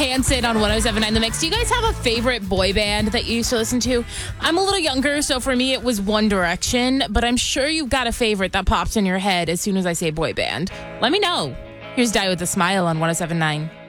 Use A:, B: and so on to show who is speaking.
A: Hanson on 107.9 The Mix. Do you guys have a favorite boy band that you used to listen to? I'm a little younger, so for me it was One Direction, but I'm sure you've got a favorite that pops in your head as soon as I say boy band. Let me know. Here's Die With a Smile on 107.9.